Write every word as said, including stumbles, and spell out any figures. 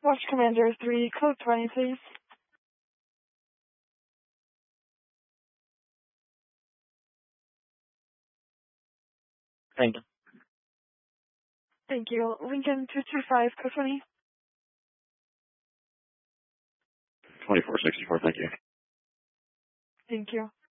Watch Commander three, code twenty, please. Thank you. Thank you. Lincoln two two five, code twenty. twenty-four sixty-four, thank you. Thank you.